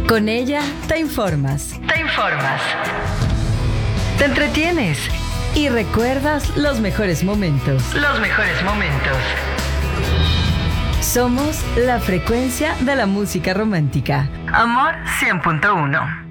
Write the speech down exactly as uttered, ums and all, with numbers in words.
Con ella te informas. Te informas. Te entretienes. Y recuerdas los mejores momentos. Los mejores momentos. Somos la frecuencia de la música romántica. Amor cien punto uno.